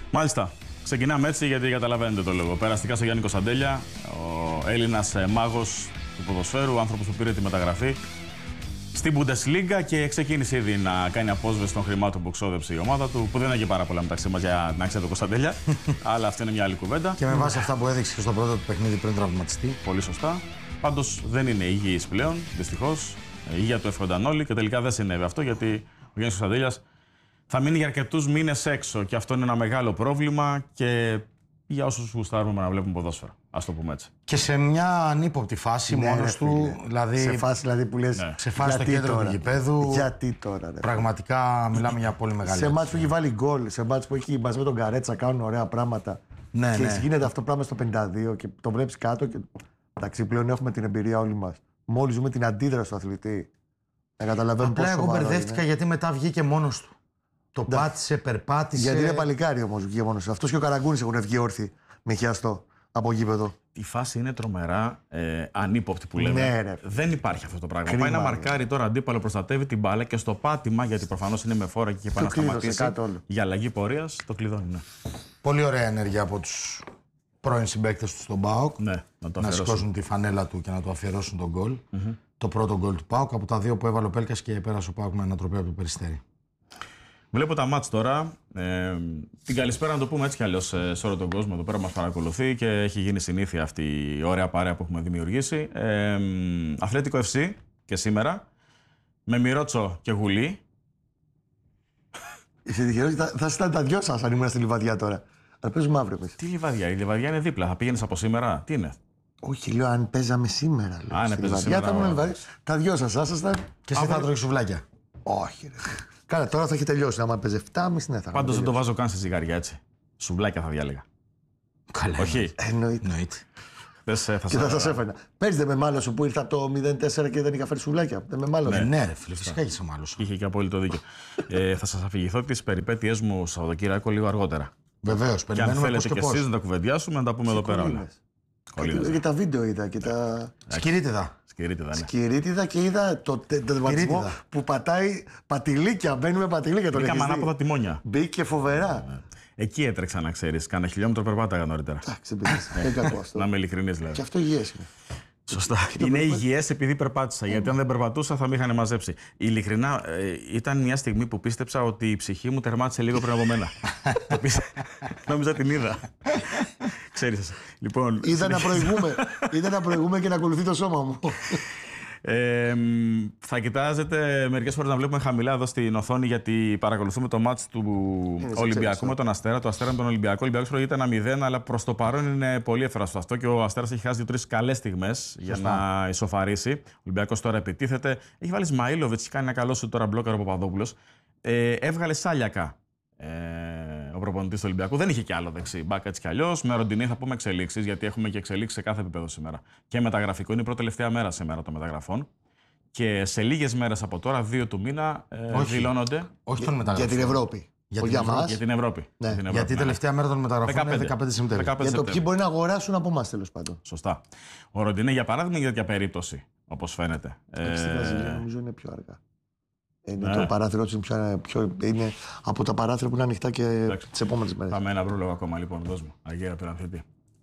Μάλιστα. Ξεκινάμε έτσι γιατί καταλαβαίνετε το λόγο. Περαστικά στο Γιάννη Κωνσταντέλια, ο Έλληνας μάγος του ποδοσφαίρου, ο άνθρωπος που πήρε τη μεταγραφή στην Bundesliga και ξεκίνησε ήδη να κάνει απόσβεση των χρημάτων που ξόδεψε η ομάδα του, που δεν είναι και πάρα πολλά μεταξύ μας για την αξία του Κωνσταντέλια, αλλά αυτή είναι μια άλλη κουβέντα. Και με βάση αυτά που έδειξε στο πρώτο του παιχνίδι πριν τραυματιστεί. Πολύ σωστά. Πάντως δεν είναι υγιής πλέον, δυστυχώς. Η υγεία του εύχονταν όλοι και τελικά δεν συνέβη αυτό γιατί ο Γιάννης Κωνσταντέλιας θα μείνει για αρκετούς μήνες έξω και αυτό είναι ένα μεγάλο πρόβλημα και για όσους γουστάρουμε να βλέπουμε ποδόσφαιρα. Ας το πούμε έτσι. Και σε μια ανύποπτη φάση μόνος του. Δηλαδή, σε φάση δηλαδή που λες. Ναι. Σε φάση στο κέντρο του γηπέδου. Γιατί τώρα, ρε. Πραγματικά μιλάμε για πολύ μεγάλη. Σε μάτς που έχει βάλει γκολ, σε μάτς που έχει μαζί με τον Καρέτσα κάνουν ωραία πράγματα. Ναι, και ναι. γίνεται αυτό το πράγμα στο 52 και το βλέπεις κάτω. Και... Εντάξει, πλέον έχουμε την εμπειρία όλοι μας. Μόλις ζούμε την αντίδραση του αθλητή. Να καταλαβαίνουμε Απλά πόσο εγώ σοβαρό μπερδεύτηκα είναι. γιατί μετά βγήκε μόνος του. Το πάτησε, περπάτησε. Γιατί είναι παλικάρι όμως βγήκε μόνος του. Αυτός και ο Καραγκούνης έχουν βγει όρθιοι με χιαστό από γήπεδο. Η φάση είναι τρομερά ανύποπτη που λέμε. Ναι, ρε. Δεν υπάρχει αυτό το πράγμα. Κρίμα, πάει να ρε. μαρκάρει τώρα αντίπαλο, προστατεύει την μπάλα και στο πάτημα, γιατί προφανώς είναι με φόρα και πάει να κλείδωσε σταματήσει κάτω όλο. για αλλαγή πορείας, το κλειδώνει. Ναι, Πολύ ωραία ενέργεια από τους πρώην συμπαίκτες του στον ΠΑΟΚ. ναι να το Να αφιερώσω. σηκώσουν τη φανέλα του και να του αφιερώσουν τον γκολ. Το πρώτο γκολ του ΠΑΟΚ από τα δύο που έβαλε ο Πέλκας και πέρασε ο ΠΑΟΚ με ανατροπή από το Περιστέρι. Βλέπω τα μάτς τώρα. Την καλησπέρα να το πούμε έτσι κι αλλιώς σε όλο τον κόσμο εδώ πέρα μας παρακολουθεί και έχει γίνει συνήθεια αυτή η ωραία παρέα που έχουμε δημιουργήσει. Αθλέτικο FC και σήμερα με Μιρότσο και Γουλή. Είσαι τυχερός, θα ήταν τα δυο σας αν ήμουν στη Λιβαδιά τώρα. Αλλά παίζουμε αύριο εμείς. Τι Λιβαδιά, η Λιβαδιά είναι δίπλα. Θα πήγαινες από σήμερα, τι είναι. Όχι, λέω αν παίζαμε σήμερα. Λέω, Αν στη έπαιζε Λιβαδιά, σήμερα, θα ήμουν ωραία. Λιβαδιά. Τα δυο σας ήσασταν. Και εσύ θα τρώγεις σουβλάκια. Όχι, ρε. Καλά, τώρα θα έχει τελειώσει. Άμα παίζει 7,5 ναι, θα Πάντως δεν το βάζω καν στη ζυγαριά έτσι. Σουβλάκια θα διάλεγα. Καλά. Όχι. Εννοείται. Θα Και θα σας έφερα. Πέρυσι δεν με μάλωσε που ήρθα από το 0-4 και δεν είχα φέρει σουβλάκια. Δεν με μάλωσε. Ναι, ρε φίλε, φυσικά έχεις μάλλον. Είχε και απόλυτο δίκιο. Θα σας αφηγηθώ τις περιπέτειές μου Σαββατοκύριακο λίγο αργότερα. Βεβαίως, Και αν περιμένουμε πώς θέλετε και κι εσείς πώς. να τα κουβεντιάσουμε, να τα πούμε εδώ πέρα όλα. Κολλήνες. Και τα βίντεο είδα και τα. Σκυρίτιδα. Σκυρίτιδα, ναι. Κυρίτιδα και είδα το τερματισμό Κυρίτιδα. που πατάει πατηλίκια. Μπαίνει με πατηλίκια το Μπήκαμε λεγιστή. ανάποδα τιμόνια. Μπήκε φοβερά. Εκεί έτρεξα να ξέρεις. Κάνα χιλιόμετρο περπάταγα νωρίτερα. Εντάξει, δεν πειράζει. Δεν κακό αυτό. Να είμαι ειλικρινής Και δηλαδή. αυτό υγιές είναι. Σωστά. Είναι υγιές επειδή περπάτησα. Γιατί αν δεν περπατούσα θα με είχαν μαζέψει. Ειλικρινά, ήταν μια στιγμή που πίστεψα ότι η ψυχή μου τερμάτισε λίγο πριν από μένα. Νόμιζα την είδα. Ξέρεις. Λοιπόν, Είδα να προηγούμε και να ακολουθεί το σώμα μου. θα κοιτάζετε μερικές φορές να βλέπουμε χαμηλά εδώ στην οθόνη γιατί παρακολουθούμε το μάτς του Ολυμπιακού με τον Αστέρα. Το Αστέρα με τον Ολυμπιακό. Ο Ολυμπιακός προηγείται 1-0, αλλά προς το παρόν είναι πολύ εύθραστο αυτό και ο Αστέρας έχει χάσει 2-3 καλές στιγμές για να ισοφαρίσει. Ο Ολυμπιακός τώρα επιτίθεται. Έχει βάλει Σμαΐλοβιτς, έχει κάνει ένα καλό σου τώρα μπλόκαρο ο Παπαδόπουλος. Έβγαλε Σάλιακα. Ο προπονητής του Ολυμπιακού δεν είχε κι άλλο δεξί μπακ έτσι κι αλλιώς. Με Ροντινή θα πούμε εξελίξεις, γιατί έχουμε και εξελίξεις σε κάθε επίπεδο σήμερα. Και μεταγραφικό είναι η πρώτη τελευταία μέρα σήμερα των μεταγραφών. Και σε λίγες μέρες από τώρα, 2 του μήνα, δηλώνονται Όχι τον μεταγραφών. Για την Ευρώπη. Για Όχι την για μας. για την Ευρώπη. Ναι. Για την Ευρώπη, Γιατί η ναι. τελευταία μέρα των μεταγραφών είναι 15 Σεπτέμβρη. 15 Για το ποιοι Σεπτέμβρη. μπορεί να αγοράσουν από εμάς τέλος πάντων. Σωστά. Ο Ροντινέ, για παράδειγμα, για τέτοια περίπτωση, όπως φαίνεται. Στη Βραζιλία νομίζω είναι πιο αργά. Είναι Ναι. το παράθυρο του είναι από τα παράθυρα που είναι ανοιχτά και Εντάξει. τις επόμενες μέρες. Πάμε ένα πρόλογο ακόμα λοιπόν, δώσ' μου. Αγία Πυρανθήτη.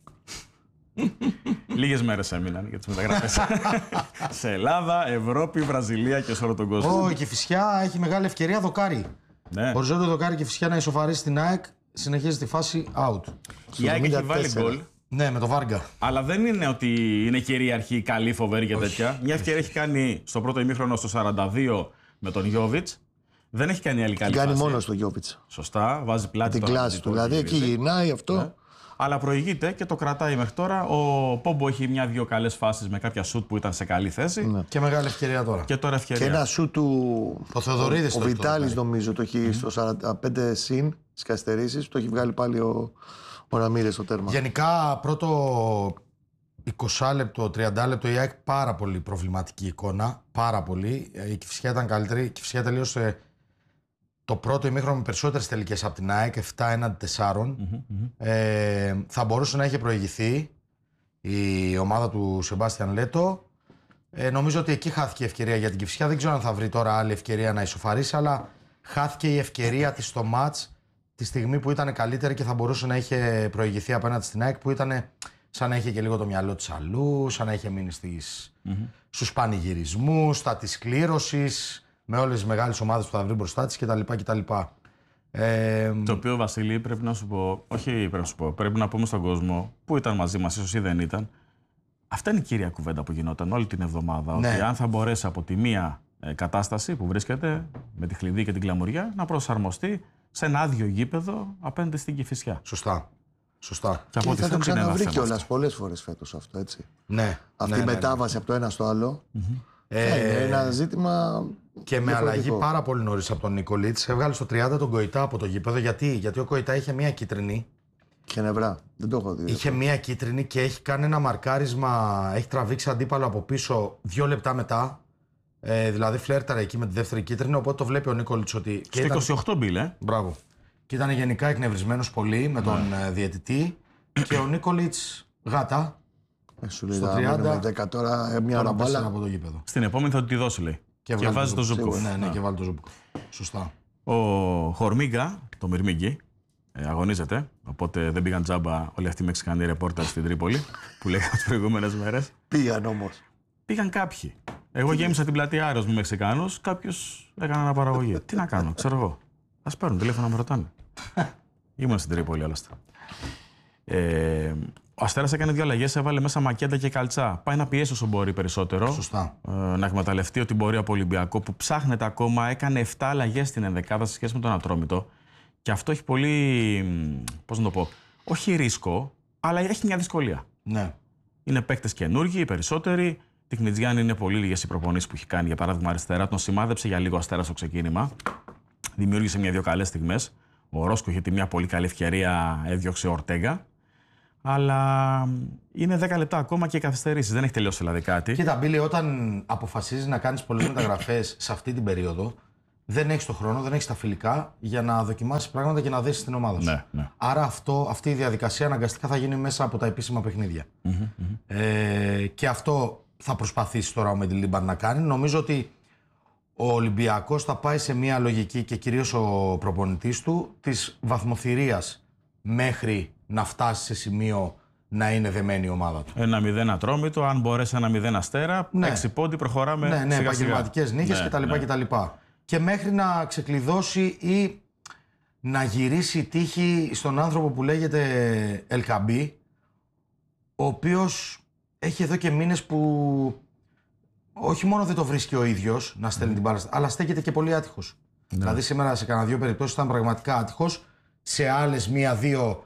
Λίγες μέρες έμειναν για τις μεταγραφές. Σε Ελλάδα, Ευρώπη, Βραζιλία και σε όλο τον κόσμο. Η Κηφισιά έχει μεγάλη ευκαιρία δοκάρι. Ναι. Οριζόντιο δοκάρι και Κηφισιά να ισοφαρίσει την ΑΕΚ, συνεχίζει τη φάση out. Η ΑΕΚ έχει βάλει 74. γκολ. Ναι, με το Βάργα. Αλλά δεν είναι ότι είναι κυρίαρχη, καλή, φοβερή και τέτοια. Μια ευκαιρία έχει κάνει στο πρώτο ημίχρονο στο 42 με τον Γιώβιτς. Δεν έχει κάνει άλλη καλή Την κάνει φάση. μόνο στο Γιώβιτς. Σωστά, βάζει πλάτη Την στον κλάση του. αμυντικό Δηλαδή εκεί γυρίζει. γυρνάει αυτό. Ναι. Αλλά προηγείται και το κρατάει μέχρι τώρα. Ο Πόμπο έχει μια-δυο καλές φάσεις με κάποια σουτ που ήταν σε καλή θέση. Και μεγάλη ευκαιρία τώρα. Και τώρα Και ευκαιρία. ένα σου του. Ο Θεοδωρίδης Ο το έχει το Βιτάλης δοκάρι. νομίζω το έχει στο 45 συν στις καθυστερήσεις. Το έχει βγάλει πάλι ο Ραμίρες στο τέρμα. Γενικά πρώτο 20 λεπτό, 30 λεπτό η ΑΕΚ πάρα πολύ προβληματική εικόνα. Πάρα πολύ. Η Κηφισιά ήταν καλύτερη. Η Κηφισιά τελείωσε το πρώτο ημίχρονο με περισσότερες τελικές από την ΑΕΚ, 7 έναντι 4. Θα μπορούσε να είχε προηγηθεί η ομάδα του Σεμπάστιαν Λέτο. Νομίζω ότι εκεί χάθηκε η ευκαιρία για την Κηφισιά. Δεν ξέρω αν θα βρει τώρα άλλη ευκαιρία να ισοφαρίσει, αλλά χάθηκε η ευκαιρία της στο μάτς τη στιγμή που ήταν καλύτερη και θα μπορούσε να είχε προηγηθεί απέναντι στην ΑΕΚ, που ήταν σαν να είχε και λίγο το μυαλό της αλλού, σαν να είχε μείνει στους πανηγυρισμούς, στα της κλήρωσης, με όλες τις μεγάλες ομάδες που θα βρει μπροστά της κτλ. Το οποίο, Βασίλη, πρέπει να σου πω, όχι πρέπει να σου πω, πρέπει να πούμε στον κόσμο που ήταν μαζί μας, ίσως ή δεν ήταν. Αυτά είναι η κύρια κουβέντα που γινόταν όλη την εβδομάδα. Ναι. Ότι αν θα μπορέσει από τη μία κατάσταση που βρίσκεται με τη χλειδί και την κλαμουριά να προσαρμοστεί σε ένα άδειο γήπεδο απέναντι στην Κηφισιά. Σωστά. Και από ό,τι θα το φαίνεται είναι ένα ξαναβρει θέμα κιόλας αυτό. πολλές φορές φέτος αυτό, έτσι. Ναι. Αυτή η μετάβαση από το ένα στο άλλο είναι ένα ζήτημα. Και με αλλαγή πάρα πολύ νωρίς από τον Νικολίτς, έβγαλε στο 30 τον Κοϊτά από το γήπεδο. Γιατί ο Κοϊτά είχε μία κίτρινη. Και νευρά. Δεν το έχω δει. Είχε μία κίτρινη και έχει κάνει ένα μαρκάρισμα. Έχει τραβήξει αντίπαλο από πίσω 2 λεπτά μετά. Δηλαδή φλέρταρε εκεί με τη δεύτερη κίτρινη. Οπότε το βλέπει ο Νικολίτς ότι. Στο 28 μπήλε. Μπράβο. Και ήταν γενικά εκνευρισμένος πολύ με τον διαιτητή. Και ο Νικολίτς γάτα. Σου λέει στο να 30, μείνουμε 10 τώρα μια ώρα μπάλα. από το γήπεδο. Στην επόμενη θα του τη δώσει, λέει. Και βάζει το Ζούμπκοφ. Ναι, και βάλει το Ζούμπκοφ. Σωστά. Ο Χορμίγκα, το Μυρμήγκι, αγωνίζεται. Οπότε δεν πήγαν τζάμπα όλοι αυτοί οι Μεξικανοί ρεπόρτερ στην Τρίπολη που λέγανε τις προηγούμενες μέρες. Πήγαν όμως. Πήγαν κάποιοι. Εγώ γέμισα την πλατεία Άρεος με Μεξικάνους, κάποιος έκανε αναπαραγωγή. Τι να κάνω, ξέρω εγώ. Ας παίρνουν τηλέφωνο να με ρωτάνε. Ήμουν στην Τρίπολη άλλωστε. Ο Αστέρας έκανε 2 αλλαγές, έβαλε μέσα Μακέντα και Καλτσά. Πάει να πιέσει όσο μπορεί περισσότερο. Σωστά. Να εκμεταλλευτεί ότι μπορεί από Ολυμπιακό που ψάχνεται ακόμα. Έκανε 7 αλλαγές στην ενδεκάδα σε σχέση με τον Ατρόμητο. Και αυτό έχει πολύ. Πώς να το πω. Όχι ρίσκο, αλλά έχει μια δυσκολία. Ναι. Είναι παίκτες καινούργοι, οι περισσότεροι. Τη Χνιτζιάννη είναι πολύ λίγες οι προπονήσεις που έχει κάνει. Για παράδειγμα, αριστερά τον σημάδεψε για λίγο Αστέρα στο ξεκίνημα. Δημιούργησε 1-2 καλές στιγμές. Ο Ρόσκο είχε μια πολύ καλή ευκαιρία, έδιωξε ο Ορτέγκα. Αλλά είναι 10 λεπτά ακόμα και καθυστερήσεις. Δεν έχει τελειώσει δηλαδή κάτι. Κοίτα, Μπίλη, όταν αποφασίζεις να κάνεις πολλές μεταγραφές σε αυτή την περίοδο, δεν έχεις τον χρόνο, δεν έχεις τα φιλικά για να δοκιμάσεις πράγματα και να δέσεις την ομάδα σου. Ναι. Άρα αυτή η διαδικασία αναγκαστικά θα γίνει μέσα από τα επίσημα παιχνίδια. Και αυτό θα προσπαθήσει τώρα ο Μεντιλίμπαν να κάνει. Νομίζω ότι ο Ολυμπιακός θα πάει σε μια λογική και κυρίως ο προπονητής του της βαθμοθυρίας μέχρι να φτάσει σε σημείο να είναι δεμένη η ομάδα του. 1-0 Ατρόμητο, αν μπορέσει 1-0 Αστέρα, 6 πόντι προχωράμε. Ναι, επαγγελματικές νίκες κτλ. Και μέχρι να ξεκλειδώσει ή να γυρίσει η τύχη στον άνθρωπο που λέγεται Ελκαμπή, ο οποίος έχει εδώ και μήνες που όχι μόνο δεν το βρίσκει ο ίδιος να στέλνει την μπάλα, αλλά στέκεται και πολύ άτυχος. Δηλαδή σήμερα σε κανένα 2 περιπτώσεις ήταν πραγματικά άτυχος, σε άλλες 1-2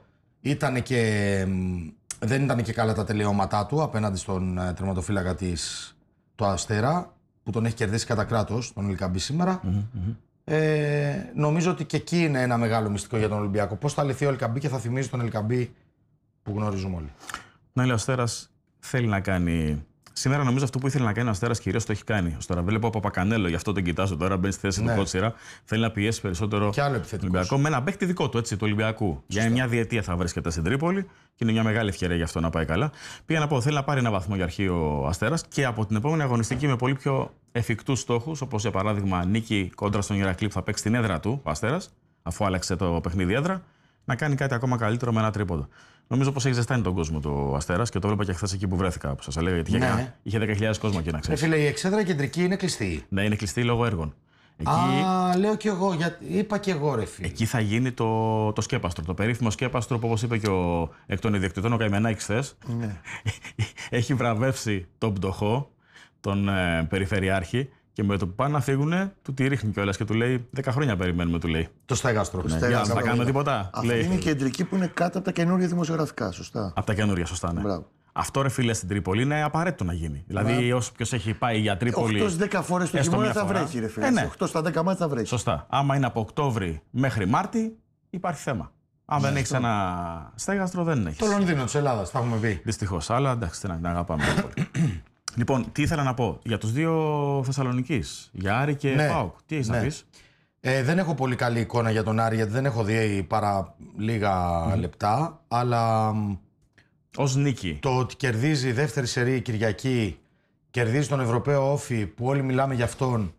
δεν ήταν και καλά τα τελειώματά του απέναντι στον τερματοφύλακα του Αστέρα, που τον έχει κερδίσει κατά κράτος, τον Ελκαμπή σήμερα. Νομίζω ότι και εκεί είναι ένα μεγάλο μυστικό για τον Ολυμπιακό. Πώς θα λυθεί ο Ελκαμπή και θα θυμίζει τον Ελκαμπή που γνωρίζουμε όλοι. Ναι, λέει ο Αστέρας θέλει να κάνει. Σήμερα νομίζω αυτό που ήθελε να κάνει ο Αστέρας κυρίως το έχει κάνει. Τώρα βλέπω από Παπακανέλο, γι' αυτό τον κοιτάζω τώρα, μπαίνει στη θέση του Κότσιρα. Θέλει να πιέσει περισσότερο τον Ολυμπιακό με ένα παίκτη δικό του, έτσι, του Ολυμπιακού. Για μια διετία θα βρίσκεται στην Τρίπολη και είναι μια μεγάλη ευκαιρία για αυτό να πάει καλά. Πήγα να πω, θέλει να πάρει ένα βαθμό για αρχή ο Αστέρας και από την επόμενη αγωνιστική με πολύ πιο εφικτούς στόχους, όπως για παράδειγμα νίκη κόντρα στον Ηρακλή που θα παίξει στην έδρα του ο Αστέρας, αφού άλλαξε το παιχνίδι έδρα, να κάνει κάτι ακόμα καλύτερο με ένα τρίποντο. Νομίζω πως έχει ζεστάνει τον κόσμο του Αστέρας και το βλέπα και χθες εκεί που βρέθηκα, που σας έλεγα. Γιατί είχε 10.000 κόσμο εκεί να ξέρει. Φίλε, η εξέδρα κεντρική είναι κλειστή. Ναι, είναι κλειστή λόγω έργων. Εκεί... λέω κι εγώ, είπα κι εγώ, ρε φίλε. Εκεί θα γίνει το σκέπαστρο. Το περίφημο σκέπαστρο που, όπως είπε και ο εκ των ιδιοκτητών ο Καημενάκης χθες, έχει βραβεύσει τον πτωχό, τον περιφερειάρχη. Και με το που πάνε να φύγουν, του τη ρίχνει κιόλας και του λέει: 10 χρόνια περιμένουμε, του λέει. Το στέγαστρο. Για να τα κάνουμε τίποτα. Αυτή είναι η κεντρική που είναι κάτω από τα καινούργια δημοσιογραφικά, σωστά. Από τα καινούργια, σωστά, ναι. Μπράβο. Αυτό, ρε φίλε, στην Τρίπολη είναι απαραίτητο να γίνει. Δηλαδή, όποιος έχει πάει για Τρίπολη. 8-10 φορές το χειμώνα θα βρέχει, ρε φίλε. Ναι. 8 στα 10 μάτια θα βρέχει. Σωστά. Άμα είναι από Οκτώβρη μέχρι Μάρτι, υπάρχει θέμα. Αν δεν έχει ένα στέγαστρο, δεν έχει. Το Λονδίνο της Ελλάδας, τα έχουμε πει. Δυστυχώς. Αλλά εντάξει, την αγαπάμε πολύ. Λοιπόν, τι ήθελα να πω για τους δύο Θεσσαλονικής, για Άρη και ΠΑΟΚ. Τι έχεις να πεις? Δεν έχω πολύ καλή εικόνα για τον Άρη, γιατί δεν έχω δει παρά λίγα λεπτά, αλλά ως νίκη. Το ότι κερδίζει η δεύτερη σερί Κυριακή, κερδίζει τον Ευρωπαίο Όφη, που όλοι μιλάμε για αυτόν,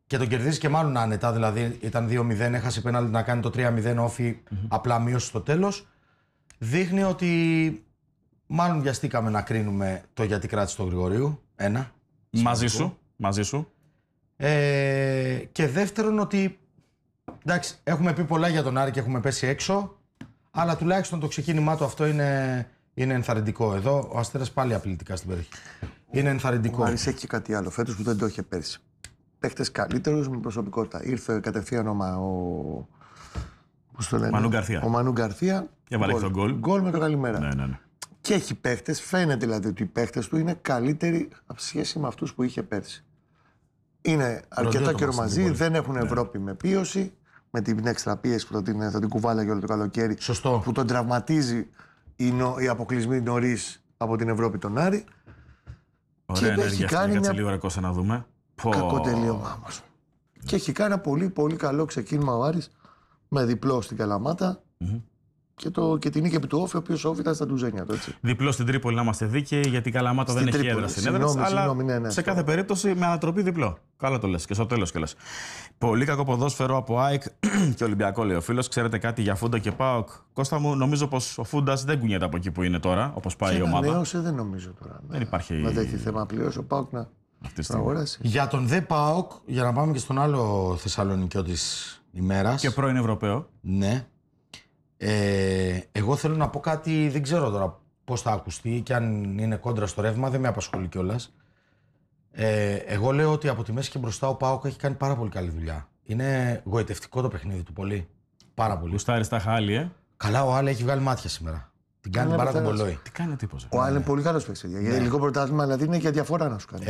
Και τον κερδίζει και μάλλον άνετα. Δηλαδή ήταν 2-0, έχασε πέναλτι να κάνει το 3-0 όφι, απλά μείωσε στο τέλος. Δείχνει ότι μάλλον βιαστήκαμε να κρίνουμε το γιατί κράτησε τον Γρηγορίου. Ένα. Μαζί σου. Και δεύτερον ότι εντάξει, έχουμε πει πολλά για τον Άρη και έχουμε πέσει έξω, αλλά τουλάχιστον το ξεκίνημά του αυτό είναι ενθαρρυντικό. Εδώ ο Αστέρας πάλι απειλητικά στην περιοχή. Είναι ενθαρρυντικό. Ο Άρης έχει και κάτι άλλο φέτος που δεν το είχε πέρσι. Παίχτες καλύτερους με προσωπικότητα. Ήρθε κατευθείαν ο Μανού Γκαρθία. Και βάλε τον γκολ. Γκολ με το καλημέρα. Ναι. Και έχει παίχτες, φαίνεται δηλαδή ότι οι παίχτες του είναι καλύτεροι από σχέση με αυτούς που είχε πέρσι. Είναι αρκετά καιρό μαζί, δεν έχουν Ευρώπη με πίωση, με την έξτρα πίεση που θα την κουβάλαγε όλο το καλοκαίρι. Σωστό. Που τον τραυματίζει οι αποκλεισμοί νωρίς από την Ευρώπη τον Άρη. Ωραία ενέργεια αυτή, κάτσε λίγο Ρεκόσα να δούμε. Κακό τελείωμα όμως. Και έχει κάνει ένα πολύ πολύ καλό ξεκίνημα ο Άρης με διπλό στην Καλαμάτα. Και την νίκη επί του Όφη, ο οποίος Όφη ήταν στα ντουζένια του. Διπλό στην Τρίπολη, να είμαστε δίκαιοι, γιατί η Καλαμάτα δεν έχει έδρα στην έδρα. Αλλά σε κάθε περίπτωση με ανατροπή διπλό. Καλά το λες και στο τέλος κιόλας. Πολύ κακό ποδόσφαιρο από ΑΕΚ και Ολυμπιακό, λέει ο φίλος. Ξέρετε κάτι για Φούντα και ΠΑΟΚ? Κώστα μου, νομίζω πως ο Φούντας δεν κουνιέται από εκεί που είναι τώρα, όπως πάει η ομάδα. Νέωσε, δεν νομίζω τώρα. Δεν υπάρχει. Δεν έχει θέμα πλήρως ο ΠΑΟΚ να αγοράσει. Για τον δε ΠΑΟΚ, για να πάμε και στον άλλο Θεσσαλονικιό της ημέρας. Και πρώην Ευρωπαίο. Ναι. Εγώ θέλω να πω κάτι, δεν ξέρω τώρα πώς θα ακουστεί και αν είναι κόντρα στο ρεύμα, δεν με απασχολεί κιόλας. Εγώ λέω ότι από τη μέση και μπροστά ο ΠΑΟΚ έχει κάνει πάρα πολύ καλή δουλειά. Είναι γοητευτικό το παιχνίδι του, πολύ. Πάρα πολύ. Γουστάρει τα χάλια. Καλά, ο Άλε έχει βγάλει μάτια σήμερα. Την κάνει παρά τον Κολόι. Τι κάνει ο τύπος? Ο Άλε είναι πολύ καλός παίκτης. Για υλικό πρωτάθλημα, δηλαδή είναι για διαφορά να σου κάνει.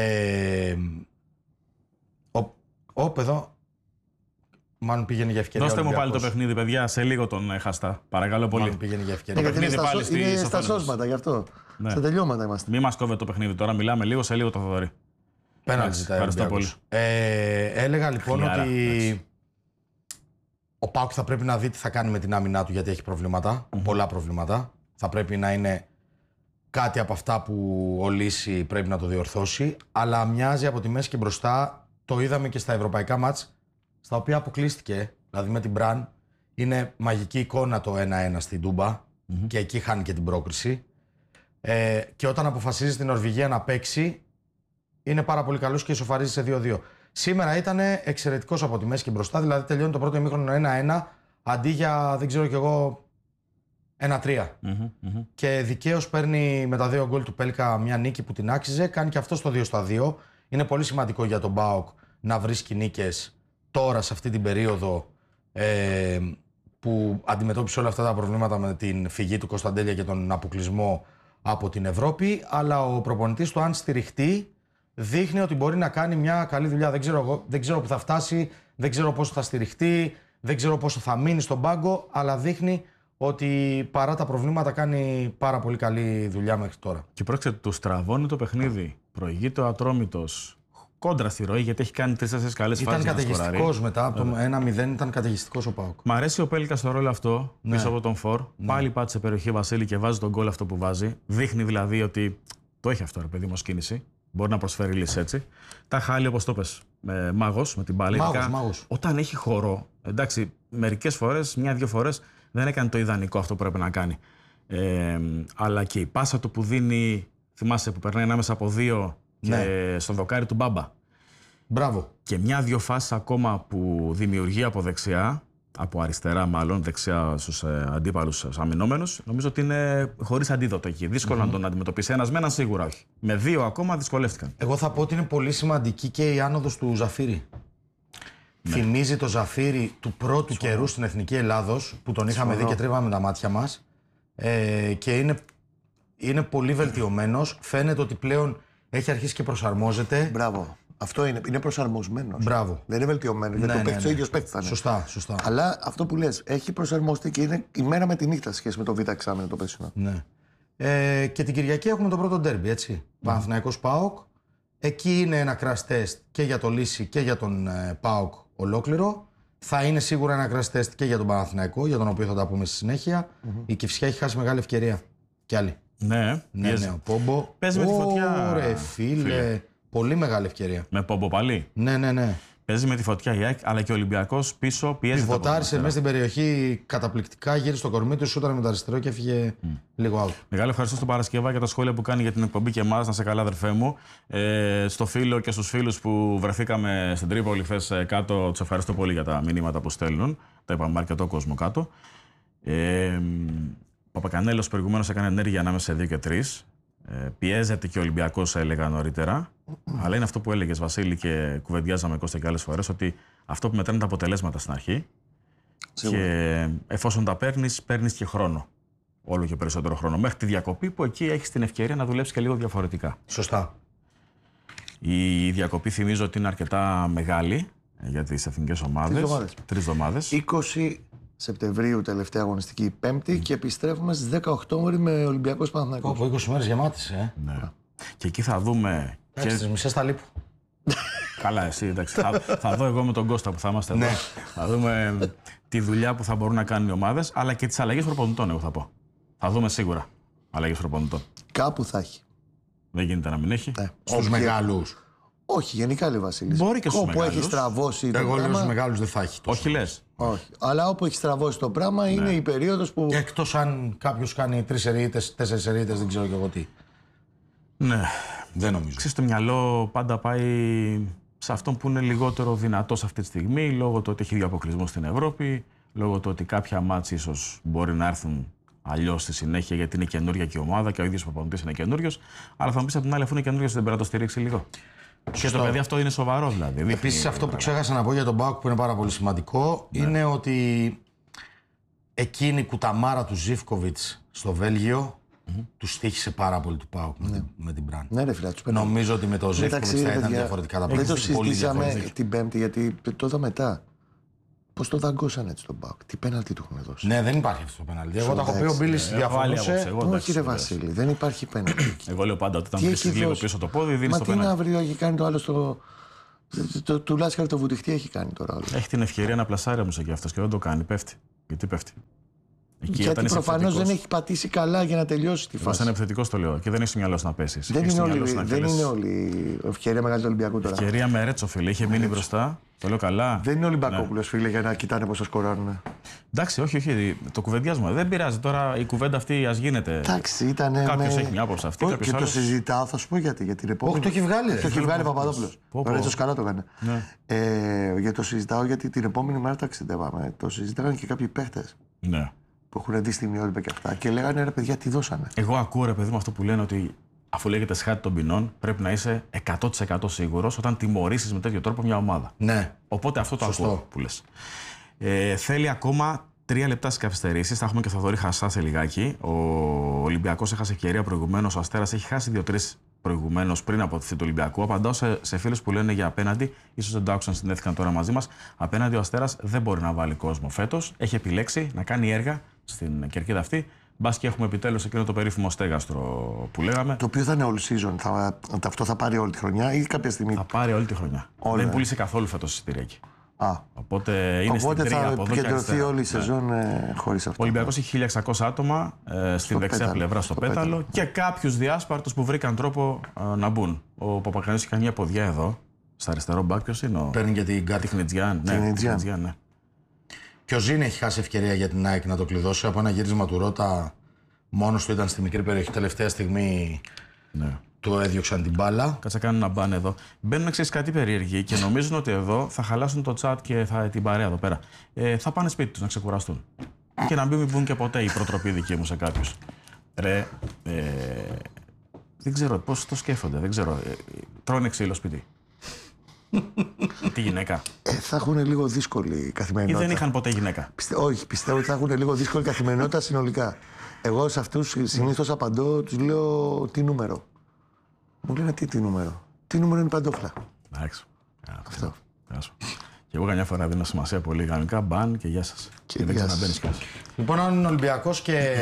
Εδώ. Μάλλον πήγαινε για ευκαιρία. Δώστε μου πάλι το παιχνίδι, παιδιά. Σε λίγο τον χαστά. Παρακαλώ πολύ. Μάλλον πήγαινε για ευκαιρία. Γιατί είναι στα σώσματα γι' αυτό. Ναι. Στα τελειώματα είμαστε. Μην μας κόβετε το παιχνίδι τώρα. Μιλάμε λίγο, σε λίγο το Θοδωρή. Πέναλτι ζητάει. Ευχαριστώ πολύ. Έλεγα λοιπόν ότι ο ΠΑΟΚ θα πρέπει να δει τι θα κάνει με την άμυνά του, γιατί έχει προβλήματα. Πολλά προβλήματα. Θα πρέπει να είναι κάτι από αυτά που ο Λύση πρέπει να το διορθώσει. Αλλά μοιάζει από τη μέση και μπροστά. Το είδαμε και στα ευρωπαϊκά μάτς, στα οποία αποκλείστηκε. Δηλαδή με την Μπραν είναι μαγική εικόνα το 1-1 στην Τούμπα και εκεί χάνει και την πρόκριση. Και όταν αποφασίζει την Νορβηγία να παίξει, είναι πάρα πολύ καλός και ισοφαρίζει σε 2-2. Σήμερα ήταν εξαιρετικός από τη μέση και μπροστά, δηλαδή τελειώνει το πρώτο ημίχρονο 1-1 αντί για, δεν ξέρω κι εγώ, 1-3. Και δικαίως παίρνει με τα 2 γκολ του Πέλκα μια νίκη που την άξιζε, κάνει και αυτό στο 2-2. Είναι πολύ σημαντικό για τον ΠΑΟΚ να βρίσκει νίκες τώρα σε αυτή την περίοδο που αντιμετώπισε όλα αυτά τα προβλήματα με την φυγή του Κωνσταντέλια και τον αποκλεισμό από την Ευρώπη, αλλά ο προπονητής του, αν στηριχτεί, δείχνει ότι μπορεί να κάνει μια καλή δουλειά. Δεν ξέρω που θα φτάσει, δεν ξέρω πόσο θα στηριχτεί, δεν ξέρω πόσο θα μείνει στον πάγκο, αλλά δείχνει ότι παρά τα προβλήματα κάνει πάρα πολύ καλή δουλειά μέχρι τώρα. Και πρόκειται, του στραβώνει το παιχνίδι. Προηγείται ο Ατρόμητος. Κόντρα στη ροή, γιατί έχει κάνει 3-4 καλές φάσεις. Ήταν καταιγιστικός μετά από το 1-0, ήταν καταιγιστικός ο ΠΑΟΚ. Μ' αρέσει ο Πέλκα στο ρόλο αυτό, πίσω από τον Φορ. Πάλι πάτησε περιοχή Βασίλη και βάζει τον γκολ αυτό που βάζει. Δείχνει δηλαδή ότι το έχει αυτό, ρε παιδί μου, ως κίνηση. Μπορεί να προσφέρει λύση έτσι. Τα χάλια, όπως το πες, μάγος με την μπάλα. Μάγος. Όταν έχει χορό, εντάξει, μερικές φορές, 1-2 φορές δεν έκανε το ιδανικό αυτό που πρέπει να κάνει. Αλλά και η πάσα του που δίνει, θυμάσαι, που περνάει ανάμεσα από 2 και στο δοκάρι του Μπάμπα. Μπράβο. Και 1-2 φάσεις ακόμα που δημιουργεί από δεξιά, από αριστερά μάλλον, δεξιά στους αντίπαλους αμυνόμενους, νομίζω ότι είναι χωρίς αντίδοτο εκεί. Δύσκολο να τον αντιμετωπίσει. Ένας με έναν σίγουρα όχι. Με 2 ακόμα δυσκολεύτηκαν. Εγώ θα πω ότι είναι πολύ σημαντική και η άνοδος του Ζαφύρη. Ναι. Θυμίζει το Ζαφύρη του πρώτου καιρού στην Εθνική Ελλάδος, που τον είχαμε δει και τρίβαμε τα μάτια μας. Και είναι πολύ βελτιωμένος. Φαίνεται ότι πλέον έχει αρχίσει και προσαρμόζεται. Μπράβο. Αυτό είναι προσαρμοσμένος. Μπράβο. Δεν είναι βελτιωμένο. Γιατί το παίχτη ο ίδιος παίχτη θα είναι. Σωστά. Αλλά αυτό που λες, έχει προσαρμοστεί και είναι η μέρα με τη νύχτα σχέση με το Β' εξάμηνο το πέσινο. Ναι. Και την Κυριακή έχουμε το πρώτο ντέρμπι, έτσι. Παναθηναϊκός ΠΑΟΚ. Εκεί είναι ένα crash test και για το Λύση και για τον ΠΑΟΚ ολόκληρο. Θα είναι σίγουρα ένα crash test και για τον Παναθηναϊκό, για τον οποίο θα τα πούμε στη συνέχεια. Η Κηφισιά έχει χάσει μεγάλη ευκαιρία. Κι άλλη. Ναι, ο Πόμπο. Παίζει με τη φωτιά. Ωραία, φίλε. Πολύ μεγάλη ευκαιρία. Με Πόμπο πάλι. Ναι. Παίζει με τη φωτιά η ΑΕΚ, αλλά και ο Ολυμπιακός πίσω πιέζει. Πιβοτάρισε μέσα στην περιοχή καταπληκτικά, γύρισε στο κορμί του, σούταρε με το αριστερό και έφυγε λίγο out. Μεγάλο ευχαριστώ στον Παρασκευά για τα σχόλια που κάνει για την εκπομπή και εμάς. Να σε καλά, αδερφέ μου. Στο φίλο και στους φίλους που βρεθήκαμε στην Τρίπολη χθες κάτω, τους ευχαριστώ πολύ για τα μηνύματα που στέλνουν. Τα είπαμε αρκετό κόσμο κάτω. Ο Παπακανέλος προηγουμένως έκανε ενέργεια ανάμεσα σε 2 και 3. Πιέζεται και ο Ολυμπιακός, έλεγα νωρίτερα. Αλλά είναι αυτό που έλεγες, Βασίλη, και κουβεντιάζαμε Κώστα και άλλες φορές, ότι αυτό που μετράνε τα αποτελέσματα στην αρχή. Σίγουρα. Και εφόσον τα παίρνεις και χρόνο. Όλο και περισσότερο χρόνο. Μέχρι τη διακοπή που εκεί έχεις την ευκαιρία να δουλέψεις και λίγο διαφορετικά. Σωστά. Η διακοπή θυμίζω ότι είναι αρκετά μεγάλη για τις εθνικές ομάδες. 3 εβδομάδες. 20 Σεπτεμβρίου τελευταία αγωνιστική Πέμπτη και επιστρέφουμε στις 10 Οκτώβρη με Ολυμπιακός Παναθηναϊκός. Από 20 μέρες γεμάτες, Ναι. Και εκεί θα δούμε. Τις μισές τα λείπω. Καλά, εσύ, εντάξει. Θα δω εγώ με τον Κώστα που θα είμαστε εδώ. Θα δούμε τη δουλειά που θα μπορούν να κάνουν οι ομάδες, αλλά και τις αλλαγές προπονητών, εγώ θα πω. Θα δούμε σίγουρα αλλαγές προπονητών. Κάπου θα έχει. Δεν γίνεται να μην έχει. Στους μεγάλους. Όχι, γενικά λέει Βασίλης. Μπορεί και στους όπου μεγάλους. έχει στραβώσει. Εγώ λέω στους μεγάλους δεν θα έχει. Όχι λες. Όχι. Αλλά όπου έχει στραβώσει το πράγμα είναι η περίοδος που. Εκτός αν κάποιος κάνει 3 σερίτες, 4 σερίτες, δεν ξέρω και εγώ τι. Ναι. Δεν νομίζω. Ξέρεις, το μυαλό πάντα πάει σε αυτόν που είναι λιγότερο δυνατός αυτή τη στιγμή, λόγω του ότι έχει 2 αποκλεισμούς στην Ευρώπη, λόγω του ότι κάποια μάτς ίσως μπορεί να έρθουν αλλιώς στη συνέχεια γιατί είναι καινούργια και η ομάδα και ο ίδιος ο προπονητής είναι καινούριος. Αλλά θα μου πεις απ' την άλλη, αφού είναι καινούριος, δεν πρέπει να το στηρίξει λίγο. Σωστό. Και το παιδί αυτό είναι σοβαρό δηλαδή. Επίσης, αυτό που ξέχασα να πω για τον ΠΑΟΚ που είναι πάρα πολύ σημαντικό είναι ότι εκείνη η κουταμάρα του Ζίβκοβιτς στο Βέλγιο του στοίχησε πάρα πολύ του ΠΑΟΚ με την Μπραν. Ναι, ρε φίλε, νομίζω ότι με το Ζίβκοβιτς θα ήταν διαφορετικά τα πράγματα. Δεν το συζητήσαμε την Πέμπτη γιατί το είδα μετά. Πώς το δαγκώσαν έτσι τον ΠΑΟΚ, τι πέναλτι του έχουν δώσει. Ναι, δεν υπάρχει αυτό το πέναλτι. Εγώ το έχω πει, ο Μπίλης διαφωνούσε. Όχι, ρε Βασίλη, δεν υπάρχει πέναλτι. Εγώ λέω πάντα ότι όταν βρίσκεις λίγο πίσω το πόδι, δίνεις το πέναλτι. Μα τι να βρει, έχει κάνει το άλλο στο. Τουλάχιστον το βουτυχτή έχει κάνει τώρα. Έχει την ευκαιρία να πλασάρει όμως εκεί αυτός και δεν το κάνει. Πέφτει. Γιατί πέφτει. Εκεί, γιατί προφανώς δεν έχει πατήσει καλά για να τελειώσει τη φάση. Όταν είναι επιθετικός το λέω και δεν έχει μυαλό να πέσει. Δεν είναι όλη η ευκαιρία μεγάλη του Ολυμπιακού τώρα. Ευκαιρία με Ρέτσο, φίλε. Είχε μείνει μπροστά. Το λέω καλά. Δεν είναι Ολυμπιακόπουλος, φίλε, για να κοιτάνε πόσο σκοράρουν. Εντάξει, όχι. Το κουβεντιάζουμε. Δεν πειράζει τώρα η κουβέντα αυτή, ας γίνεται. Εντάξει, ήταν. Κάποιος έχει μια άποψη αυτή. Και το συζητάω, θα σου πω γιατί. Για την επόμενη. Όχι, το έχει βγάλει. Το έχει βγάλει ο Παπαδόπουλος. Ο Ρέτσος καλά το έκανε. Γιατί το συζητάω γιατί την επόμενη μέρα ταξιδεύαμε. Το συζητάγανε και κάποιοι παίχτες. Ναι. Που έχουν δει στην Ιόρυπε και αυτά. Και λέγανε ρε παιδιά, τι δώσανε. Εγώ ακούω ρε παιδί μου αυτό που λένε ότι αφού λέγεται σχάτη των ποινών, πρέπει να είσαι 100% σίγουρος όταν τιμωρήσεις με τέτοιο τρόπο μια ομάδα. Ναι. Οπότε αυτό το ακούω που λες. Θέλει ακόμα 3 λεπτά στις καθυστερήσεις. Θα έχουμε και Θοδωρή Χασά σε λιγάκι. Ο Ολυμπιακός έχασε ευκαιρία προηγουμένως. Ο Αστέρας έχει χάσει 2-3 προηγουμένως πριν από τη θέση του Ολυμπιακού. Απαντάω σε φίλους που λένε για απέναντι. Ίσως δεν το άκουσαν, συνδέθηκαν τώρα μαζί μας. Απέναντι ο Αστέρας δεν μπορεί να βάλει κόσμο φέτος. Έχει επιλέξει να κάνει έργα στην κερκίδα αυτή. Μπας και έχουμε επιτέλους εκείνο το περίφημο στέγαστρο που λέγαμε. Το οποίο θα είναι all season. Αυτό θα πάρει όλη τη χρονιά ή κάποια στιγμή. Θα πάρει όλη τη χρονιά. Δεν πούλησε καθόλου φέτος εισιτήρια εκεί. Οπότε είναι στην τρία από εδώ και επικεντρωθεί όλη η σεζόν χωρίς αυτό. Ο Ολυμπιακός έχει 1.600 άτομα στην δεξιά πλευρά στο πέταλο και κάποιους διάσπαρτους που βρήκαν τρόπο να μπουν. Ο Παπακανέλος έχει κάνει μια ποδιά εδώ. Στα αριστερό μπακ, ποιος είναι ο. Παίρνει και την κάρτα. Τιχνιτζιάν. Ναι. Και ο Ζήν έχει χάσει ευκαιρία για την ΑΕΚ να το κλειδώσει από ένα γύρισμα του Ρώτα. Μόνος του ήταν στη μικρή περιοχή. Τελευταία στιγμή του έδιωξαν την μπάλα. Κάτσε να κάνουν ένα μπαν εδώ. Μπαίνουν ξέρεις κάτι περίεργοι και νομίζουν ότι εδώ θα χαλάσουν το chat και την παρέα εδώ πέρα. Θα πάνε σπίτι τους να ξεκουραστούν. Και να μην μπουν και ποτέ η προτροπή δική μου σε κάποιους. Ρε, δεν ξέρω πώς το σκέφτονται. Δεν ξέρω. Τρώνε ξύλο σπίτι. Τη γυναίκα. Θα έχουν λίγο δύσκολη καθημερινότητα. Ή δεν είχαν ποτέ γυναίκα. Όχι, πιστεύω ότι θα έχουν λίγο δύσκολη καθημερινότητα συνολικά. Εγώ σε αυτούς συνήθως απαντώ, τους λέω τι νούμερο. Μου λένε τι νούμερο. Τι νούμερο είναι η παντόφλα. Εντάξει. Αυτό. Και εγώ καμιά φορά δίνω σημασία πολύ γραμμικά, μπαν και γεια σας. Και δεν ξέρω να μπαίνεις κιόλας. Λοιπόν, αν ο Ολυμπιακός και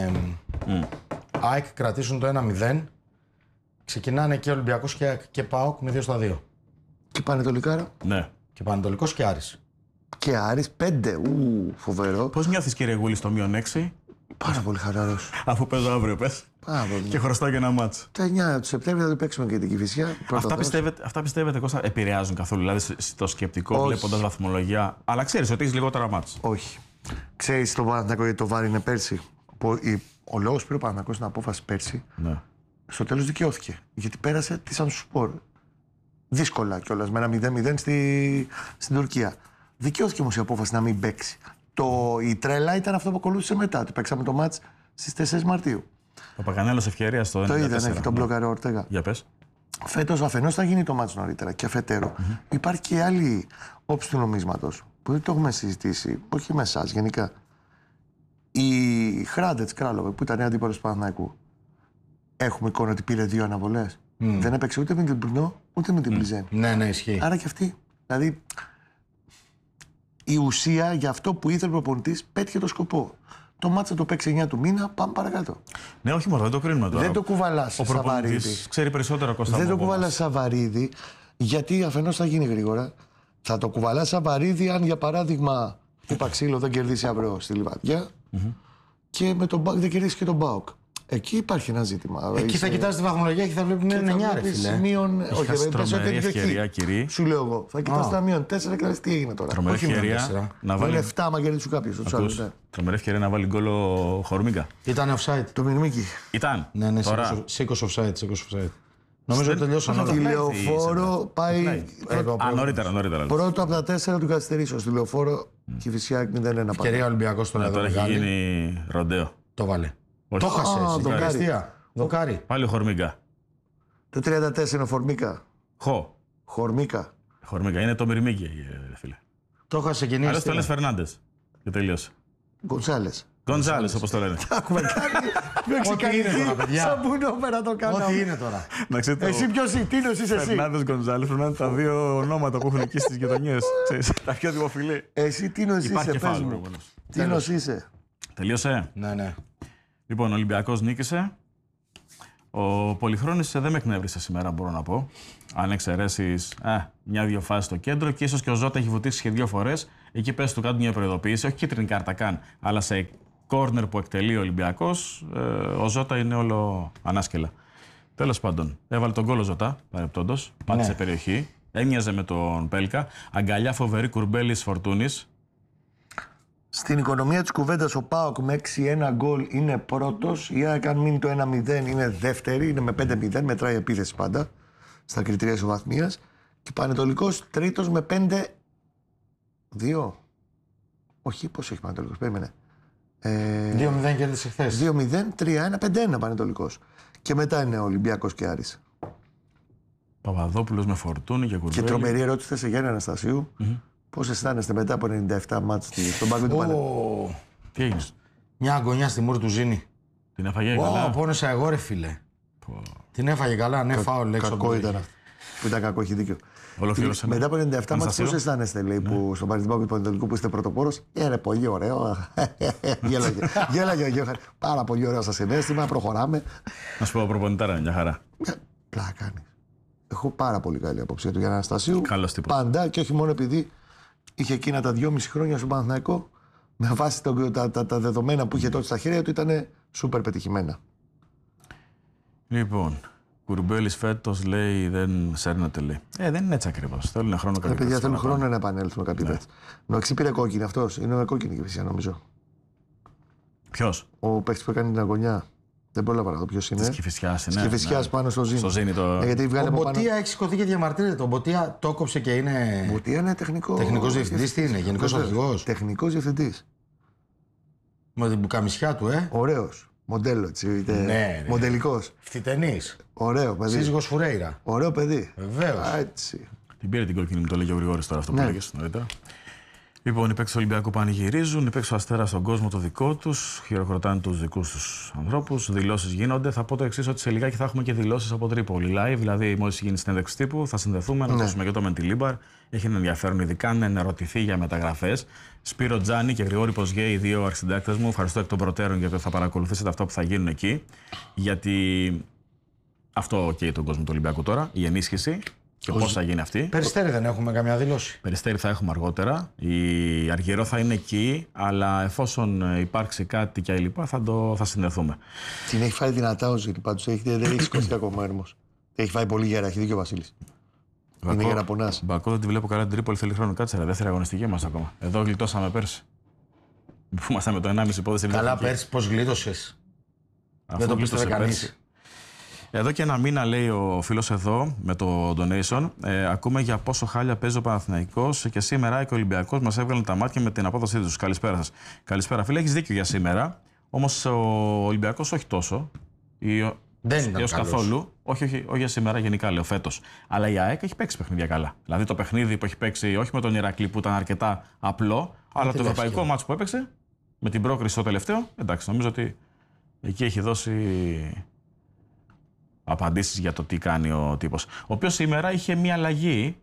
ΑΕΚ κρατήσουν το 1-0, ξεκινάνε και Ολυμπιακός και ΠΑΟΚ με 2-2. Και Πανετολικά. Ναι. Και Πανετολικός και Άρης. Και Άρης 5. Φοβερό. Πώς νιώθεις κύριε Γούλη στο -6? Πάρα πολύ χαλαρός. Αφού παίζω αύριο, πες. Πάρα πολύ. Και χρωστάω και ένα μάτς. Τα 9 του Σεπτέμβρη θα το παίξουμε και την Κηφισιά. Αυτά πιστεύετε, Κώστα, επηρεάζουν καθόλου? Δηλαδή στο σκεπτικό, βλέποντας βαθμολογία. Αλλά ξέρεις ότι έχεις λιγότερα μάτς. Όχι. Ξέρεις το Παναθηναϊκό γιατί το βάρη είναι πέρσι. Ο λόγος που πήρε ο Παναθηναϊκός την απόφαση πέρσι, Ναι. στο τέλος δικαιώθηκε. Γιατί πέρασε τη Σανσουσπορ. Δύσκολα κιόλας, με ένα 0-0 στην Τουρκία. Δικαιώθηκε όμως η απόφαση να μην παίξει. Η τρέλα ήταν αυτό που ακολούθησε μετά. Ότι παίξαμε το μάτς στις 4 Μαρτίου. Ο Παπαγανέλος ευκαιρία στο 94. Το είδαν, έχει τον μπλοκαρό Ορτέγα. Για πες. Φέτος αφενός θα γίνει το μάτς νωρίτερα και αφετέρου. Υπάρχει και άλλη όψη του νομίσματος που δεν το έχουμε συζητήσει, όχι με εσάς γενικά. Η Χράντετς Κράλοβε που ήταν αντίπαλος του Παναθηναϊκού. Έχουμε εικόνα ότι πήρε 2 αναβολές. Δεν έπαιξε ούτε με την Μπρνό ούτε με την Πλιζέν. Ναι, ισχύει. Άρα και αυτή. Δηλαδή η ουσία για αυτό που ήθελε ο προπονητής πέτυχε το σκοπό. Το μάτς θα το παίξει 9 του μήνα, πάμε παρακάτω. Ναι, όχι μόνο, δεν το κρίνουμε τώρα. Δεν το κουβαλάς Ο Σαβαρίδη. προπονητής ξέρει περισσότερο, Κώστα. Δεν το κουβαλάς Σαβαρίδη, γιατί αφενός θα γίνει γρήγορα. Θα το κουβαλάς Σαβαρίδη αν για παράδειγμα χτύπα ξύλο δεν κερδίσει αύριο στη Λιβαδιά και με τον Μπάουκ δεν κερδίσει και τον Μπάουκ. Εκεί υπάρχει ένα ζήτημα. Εκεί θα κοιτάς τη βαθμολογία και θα βλέπεις είναι 9 ρε φίλε. Όχι, τρομερή ευκαιρία, Κυρί. Σου λέω εγώ. Θα κοιτάς τα μείον 4 και λες τι έγινε τώρα. Τρομερή Όχι ευκαιρία να Βάλει βάλει. 7 άμα κερδίσει κάποιος. Τρομερή ευκαιρία να βάλει γκολ ο Χορμίγκα. Ήταν offside. Το Μυρμίκι. Ήταν. Ναι, Τώρα. σήκωσε offside. Νομίζω ότι τελειώσαμε. Στη Λεωφόρο πάει Νωρίτερα. πρώτο από τα 4 του καθυστερήσεως. Στη Λεωφόρο Κηφισιά 0-1. Ευκαιρία Ολυμπιακός τώρα εδώ. Τώρα έχει γίνει ροντέο. Το βάλε. Όχι. Το χάσες. δοκάρι. Δοκάρι. Πάλι ο Χορμίγκα. Το 34 είναι ο Φορμίκα. Χορμίκα. Χορμίγκα. Είναι το Μυρμίκι, φίλε. Το χάσε και Άλλος το λες Φερνάντες. Και τελείωσε. Γκονσάλες. Γκονζάλες, όπως το λένε. Έχουμε κάνει μεξικανική σαν πουνόμερα το κάναμε. Ό,τι είναι τώρα. Εσύ ποιος είσαι, Τίνος είσαι εσύ. Φερνάντες, Γκονζάλες, πρέπει να είναι τα δύο ονόματα που έχουν εκεί στις γειτονιές. Τα πιο δημοφιλή. Εσύ Τίνος Υπάρχει είσαι, και πες φάουλ μου. προηγουμένως. Τίνος είσαι. Τελείωσε. Ναι. Λοιπόν, ο Ολυμπιακός νίκησε. Ο Πολυχρόνης δεν με εκνεύρισε σήμερα, μπορώ να πω. Αν εξαιρέσεις μια-δυο φάσεις στο κέντρο και ίσως και ο Ζώτα έχει βουτήσει και 2 φορές. Εκεί πέσει του κάτω μια προειδοποίηση, όχι κίτρινη κάρτα καν, αλλά σε κόρνερ που εκτελεί ο Ολυμπιακός, ο Ζώτα είναι όλο ανάσκελα. Τέλος πάντων, έβαλε τον γκολ ο Ζώτα, παρεπτόντως, πάτησε περιοχή, έμοιαζε με τον Πέλκα, αγκαλιά φοβερή Κουρμπέλης Φορτούνης. Στην οικονομία της κουβέντας ο ΠΑΟΚ με 6-1 γκολ είναι πρώτος. Η ΑΕΚ αν μείνει το 1-0 είναι δεύτερη, είναι με 5-0, μετράει επίθεση πάντα στα κριτήρια ισοβαθμίας. Και Πανετολικός τρίτος με 5-2. Όχι, πώς έχει Πανετολικός, περίμενε. 2-0 κέρδισε χθες. 2-0, 3-1, 5-1 Πανετολικός. Και μετά είναι ο Ολυμπιακός και Άρης. Παπαδόπουλος με Φορτούνη και Κουρμπέλη. Και τρομερή ερώτηση σε Γιάννη Αναστασίου. Πώς αισθάνεστε μετά από 97 μάτς στον πάγκο του Πανετολικού? Τι έγινε? Μια αγωνιά στη μούρη του Ζήνη. Την έφαγε καλά. Πόνεσα εγώ ρε φίλε. Την έφαγε καλά, ναι, φάουλ έξω. Κακό ήταν αυτό. Που ήταν κακό, έχει δίκιο. Ολοκλήρωσε. Μετά από 97 μάτς πώς αισθάνεστε, λέει, που στον Πανετολικό του Πανετολικού που είστε πρωτοπόρος? Είναι πολύ ωραίο. Γέλαγε ο Γιώχαν. Πάρα πολύ ωραίο σας συναίσθημα, προχωράμε. Να σου πω, προπονητάρα, μια χαρά. Πλάκα κάνει. Έχω πάρα πολύ καλή άποψη για τον Γιάννη Αναστασίου. Καλός τύπος. Πάντα και όχι μόνο επειδή είχε εκείνα τα 2,5 χρόνια στον Παναθηναϊκό, με βάση τα δεδομένα που είχε τότε στα χέρια του, ήταν σούπερ πετυχημένα. Λοιπόν, Κουρμπέλης φέτος λέει δεν σέρνεται, λέει. Δεν είναι έτσι ακριβώς. Θέλουν χρόνο Τα παιδιά θέλουν χρόνο να επανέλθουν κάποιοι τέτοιοι. Νοεξή πήρε κόκκινη αυτός. Είναι με κόκκινη Κηφισιά, νομίζω. Ποιος? Ο παίκτης που έκανε την αγωνιά. Δεν πρόλαβα να δω ποιος είναι. Της Κηφισιάς είναι. Της Κηφισιάς πάνω στο Ζήνη. Στο Ζήνη το. Γιατί βγάλε Ο από πάνω. Μποτία έχει σηκωθεί και διαμαρτύρεται. Ο Μποτία το έκοψε και είναι. Μποτία είναι τεχνικό. Τεχνικός διευθυντής, τι είναι, γενικός αρχηγός. Τεχνικός διευθυντής. Με την μπουκαμισιά του, Ωραίος. Μοντέλο, έτσι. Ναι. Μοντελικός. Φθιτενής. Ωραίο παιδί. Σύζυγος Φουρέιρα. Ωραίο παιδί. Βεβαίως. Έτσι. Την πήρε την κόκκινη, μου το λέγει ο Γρηγόρης τώρα αυτό που Ναι. λέγες νωρίτερα. Λοιπόν, οι παίκτες του Ολυμπιακού πανηγυρίζουν, οι παίκτες του Αστέρα στον κόσμο το δικό τους, χειροκροτάνε τους δικούς τους ανθρώπους, δηλώσεις γίνονται. Θα πω το εξής, ότι σε λιγάκι θα έχουμε και δηλώσεις από Τρίπολη live, δηλαδή μόλις γίνει συνέντευξη τύπου, θα συνδεθούμε, να ακούσουμε και το Μεντιλίμπαρ. Έχει ένα ενδιαφέρον, ειδικά να ερωτηθεί για μεταγραφές. Σπύρο Τζάνι και Γρηγόρη Ποζιέ, οι δύο αρχισυντάκτες μου, ευχαριστώ εκ των προτέρων γιατί θα παρακολουθήσετε αυτά που θα γίνουν εκεί. Γιατί αυτό καίει τον κόσμο του Ολυμπιακού τώρα, η ενίσχυση. και πώς θα γίνει αυτή. Περιστέρι δεν έχουμε καμιά δήλωση. Περιστέρι θα έχουμε αργότερα. Η Αργυρό θα είναι εκεί, αλλά εφόσον υπάρξει κάτι και λοιπά θα συνδεθούμε. Την έχει φάει δυνατά ο Ζήλ, πάντως δεν έχει σηκωθεί ακόμα έρμος. Έχει φάει πολύ γέρα, έχει δίκιο ο Βασίλης. Είναι για να πονάς. Μπακό, δεν τη βλέπω καλά την Τρίπολη, θέλει χρόνο. Κάτσε, ρε, δεύτερη αγωνιστική μας ακόμα. Εδώ γλιτώσαμε πέρσι. Που ήμασταν με το 1,5 πόδι. Καλά, πέρσι πώς γλίτωσες. Δεν το πίστευε κανείς. Εδώ και ένα μήνα, λέει ο φίλος εδώ με το donation, ακούμε για πόσο χάλια παίζει ο Παναθηναϊκός και σήμερα και ο Ολυμπιακός μας έβγαλαν τα μάτια με την απόδοσή τους. Καλησπέρα σας. Καλησπέρα, φίλε, έχεις δίκιο για σήμερα. Όμως ο Ολυμπιακός όχι τόσο. Δεν ήταν καθόλου. Όχι για σήμερα, γενικά λέω φέτος. Αλλά η ΑΕΚ έχει παίξει παιχνίδια καλά. Δηλαδή το παιχνίδι που έχει παίξει, όχι με τον Ηρακλή που ήταν αρκετά απλό, αλλά το ευρωπαϊκό μάτσο που έπαιξε με την πρόκριση στο τελευταίο, εντάξει, νομίζω ότι εκεί έχει δώσει απαντήσεις για το τι κάνει ο τύπος. Ο οποίος σήμερα είχε μία αλλαγή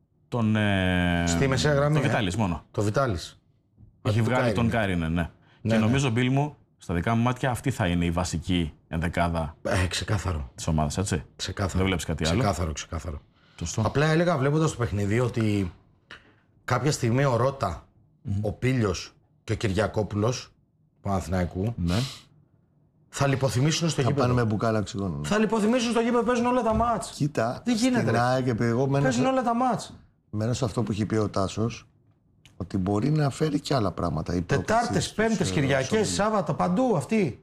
στη μεσαία γραμμή. Το Βιτάλης μόνο. Το Βιτάλης. Έχει βγάλει τον Κάρινεν, ναι. Και νομίζω, Μπίλ μου, στα δικά μου μάτια αυτή θα είναι η βασική ενδεκάδα ξεκάθαρο. Της ομάδας, έτσι. Ξεκάθαρο. Δεν βλέπεις κάτι άλλο. Ξεκάθαρο. Σωστό. Απλά έλεγα βλέποντας το παιχνίδι ότι κάποια στιγμή ο Ρώτα, ο Πίλιος και ο Κυριακόπουλος του Παναθηναϊκού θα λιποθυμήσουν στο γήπεδο. Θα πάνε με μπουκάλα οξυγόνου. Θα λιποθυμήσουν στο γήπεδο, παίζουν όλα τα μάτς. Κοίτα, τι γίνεται. Παίζουν όλα τα μάτς. Μένω σε αυτό που έχει πει ο Τάσος, ότι μπορεί να φέρει και άλλα πράγματα. Τετάρτες, Πέμπτες, Κυριακές, Σάββατα, παντού αυτή.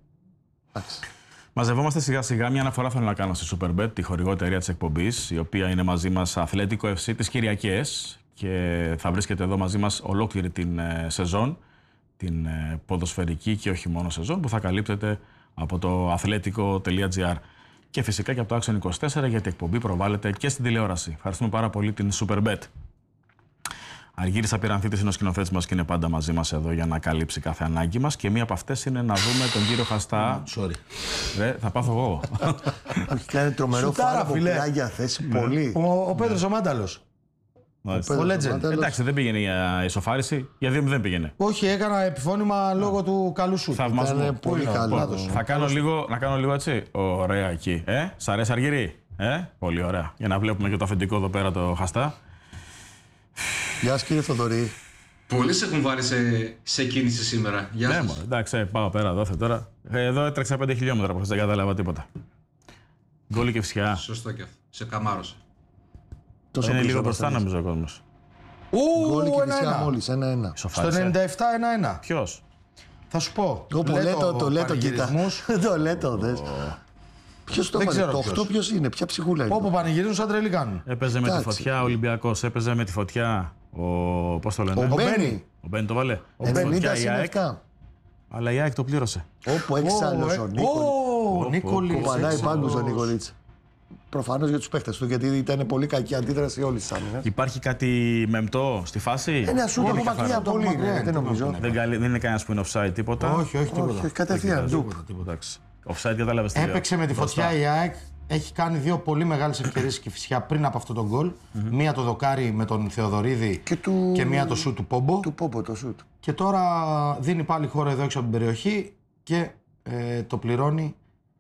Μαζευόμαστε σιγά σιγά. Μια αναφορά θέλω να κάνω στη Superbet, τη χορηγό εταιρεία της εκπομπής, η οποία είναι μαζί μας Αθλέτικο FC τις Κυριακές και θα βρίσκεται εδώ μαζί μας ολόκληρη την σεζόν, την ποδοσφαιρική και όχι μόνο σεζόν, που θα καλύπτεται από το athletic.gr και φυσικά και από το Action 24, γιατί η εκπομπή προβάλλεται και στην τηλεόραση. Ευχαριστούμε πάρα πολύ την Superbet. Αργύρης Απειρανθήτης είναι ο σκηνοθέτης μας και είναι πάντα μαζί μας εδώ για να καλύψει κάθε ανάγκη μας. Και μία από αυτές είναι να δούμε τον κύριο Χαστά. Sorry. Ρε, θα πάθω εγώ. Έχει κάνει τρομερό φάρο από πλάγια θέση. Πολύ. Ο Πέτρος ο Μάνταλος. Ο Legend. Εντάξει, δεν πήγαινε η ισοφάριση. Για 2-0 δεν πήγαινε. Όχι, έκανα επιφώνημα λόγω του καλού σου. Θαυμασμό. Πολύ καλά. Να κάνω λίγο έτσι. Ωραία εκεί. Σ' αρέσει, Αργύρη. Πολύ ωραία. Για να βλέπουμε και το αφεντικό εδώ πέρα το Χαστά. Γεια σας, κύριε Θοδωρή. Πολλοί σε έχουν βάλει σε κίνηση σήμερα. Γεια σας. Εντάξει, πάω πέρα, δώθε τώρα. Εδώ έτρεξα 5 χιλιόμετρα που δεν κατάλαβα τίποτα. Γκόλ και φυσιά. Σωστό και αυτό. Σε καμάρωσε. Είναι λίγο μπροστά νομίζω ο κόσμος. Γκόλ και φυσιά μόλις, 1-1. Στο 97-1-1. Ποιος? Θα σου πω. Το Λέτο, κοίτα. Το Λέτο, δες. Ποιος το έβαλε, το 8 ποιος είναι, ποια ψυχούλα είναι. Όπου πανηγυρίζουν σαν τρελή κάνουν. Έπαιζε με τη φωτιά ο Ολυμπιακός, έπαιζε με τη φωτιά πώς το λένε. Ο Μπένι. Ο Μπένι το βάλε. 90-97. Αλλά η ΑΕΚ το πλήρωσε. Όπου έχεις άλλος ο Νίκολης. Κουπανάει πάγκους ο Νίκολιτς. Προφανώς για τους παίχτες του, γιατί ήταν πολύ κακή αντίδραση όλης της άμυνας. Υπάρχει κάτι μεμπτό στη φάση? Ένα σούτ από μακριά πολύ, δεν νομίζω. Δεν είναι κανένας που είναι offside τίποτα. Όχι, τίποτα. Κατευθείαν, ντουκ. Offside κατάλαβες τι λέω. Έπαιξε με τη φωτιά η ΑΕΚ. Έχει κάνει δύο πολύ μεγάλες ευκαιρίες και φυσικά πριν από αυτό τον γκολ. Μία το δοκάρι με τον Θεοδωρίδη και μία το σούτ του Πόμπο. Του Πόμπο το σούτ. Και τώρα δίνει πάλι χώρο εδώ έξω από την περιοχή και το πληρώνει.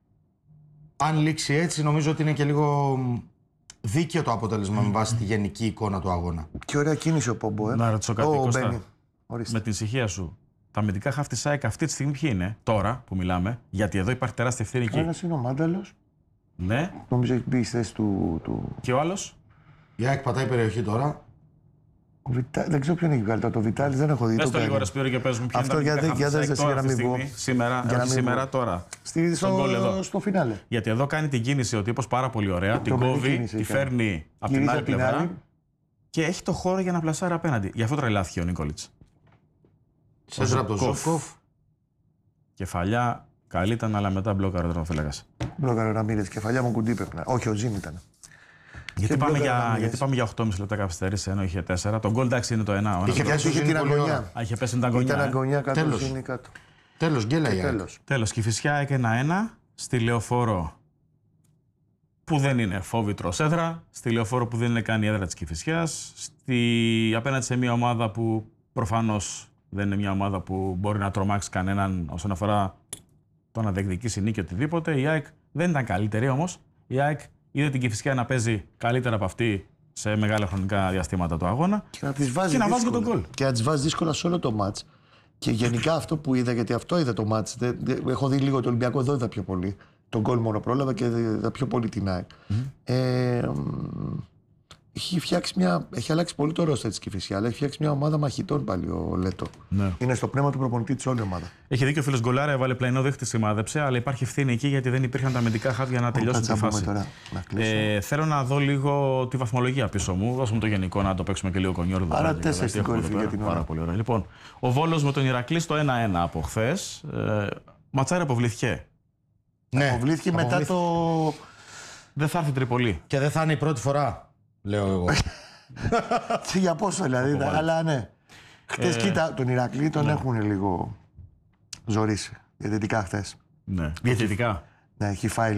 Αν λήξει έτσι, νομίζω ότι είναι και λίγο δίκαιο το αποτέλεσμα με βάση τη γενική εικόνα του αγώνα. Και ωραία κίνηση ο Πόμπο, Να ρωτήσω κάτι, Κώστα, με την ησυχία σου. Τα αμυντικά χαφ της ΑΕΚ αυτή τη στιγμή ποιοι είναι, τώρα που μιλάμε, γιατί εδώ υπάρχει τεράστια ευθύνη εκεί. Ένας είναι ο Μάνταλος. Ναι. Νομίζω έχει μπει στη θέση του. Και ο άλλος. Η ΑΕΚ πατάει περιοχή τώρα. Δεν ξέρω ποιον έχει βγάλει το Βιτάλης, δεν έχω δει. Πες το λίγο ρε Σπύρο και πες μου ποιον είναι τα αμυντικά χαφ της ΑΕΚ τώρα αυτή τη στιγμή. Σήμερα, τώρα. Στο φινάλε. Γιατί εδώ κάνει την κίνηση ο τύπος πάρα πολύ ωραία. Την κόβει, τη φέρνει από την άλλη πλευρά και έχει το χώρο για να πλασάρει απέναντι. Γι' αυτό τρελάθηκε ο Νίκολιτς. Σέντρα από τον Ζόκοφ. Κεφαλιά καλή ήταν, αλλά μετά μπλόκαρε ο τερματοφύλακας. Μπλόκαρε ο Ραμίρες, κεφαλιά μου κουντί πρέπει να. Όχι, ο Τζιμ ήταν. Γιατί πάμε για 8,5 λεπτά καθυστέρηση, ενώ είχε 4. Το γκολ εντάξει είναι το 1. Είχε την αγωνιά. Είχε πέσει την αγωνιά. Ήταν αγωνιά κάτω. Τέλος, γκέλα. Τέλος. Και η Φυσιά έκανε 1 στη Λεωφόρο που δεν είναι φόβητρος έδρα, στη Λεωφόρο που δεν είναι καν η έδρα της Κηφισιάς, απέναντι σε μια ομάδα που προφανώς δεν είναι μια ομάδα που μπορεί να τρομάξει κανέναν όσον αφορά το να διεκδικήσει νίκη οτιδήποτε. Η ΑΕΚ δεν ήταν καλύτερη όμως. Η ΑΕΚ είδε την Κηφισιά να παίζει καλύτερα από αυτή σε μεγάλα χρονικά διαστήματα το αγώνα. Και να τις βάζει και να βάζει και τον γκολ. Και να τις βάζει δύσκολα σε όλο το μάτς. Και γενικά αυτό που είδα, γιατί αυτό είδα το μάτς. Έχω δει λίγο το Ολυμπιακό, εδώ είδα πιο πολύ. Τον γκολ μόνο πρόλαβα και είδα πιο πολύ την ΑΕΚ. Έχει αλλάξει πολύ το ρόστερ της Κηφισιά, αλλά έχει φτιάξει μια ομάδα μαχητών πάλι ο Λέτο. Ναι. Είναι στο πνεύμα του προπονητή της όλη ομάδα. Έχει δίκιο ο φίλος Γκολάρα, έβαλε πλαϊνό, δέχτη, σημάδεψε, αλλά υπάρχει ευθύνη εκεί γιατί δεν υπήρχαν τα αμυντικά χάδια να τελειώσουν τη φάση. Τώρα, θέλω να δω λίγο τη βαθμολογία πίσω μου. Δώσουμε το γενικό να το παίξουμε και λίγο κονιόρδο. Άρα 4 στην κορυφή για την ώρα. Πάρα πολύ ωραία. Λοιπόν, ο Βόλος με τον Ηρακλή στο 1-1 από χθες. Ματσάρι αποβλήθηκε. Ναι, αποβλήθηκε μετά το. Δεν θα έρθει Τρίπολη. Και δεν θα είναι η πρώτη φορά, λέω εγώ. Για πόσο δηλαδή, αλλά ναι. Χτες κοίτα, τον Ηρακλή τον έχουν λίγο ζωρίσει. Διαιτητικά χτες. Ναι. Διαιτητικά. Ναι, έχει φάει